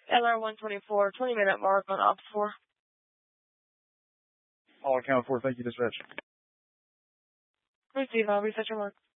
LR 124, 20-minute mark on Ops 4. All account for. Thank you, dispatch. Receive, I'll reset your mark.